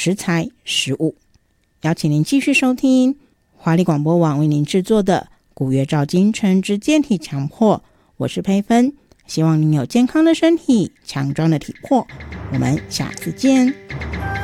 食材食物。邀请您继续收听华丽广播网为您制作的古月照今晨之健体强迫，我是佩芬，希望您有健康的身体，强壮的体魄。我们下次见。